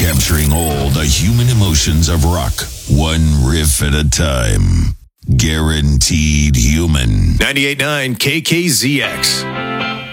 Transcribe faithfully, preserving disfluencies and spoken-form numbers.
Capturing all the human emotions of rock, one riff at a time. Guaranteed Human. ninety-eight point nine K K Z X.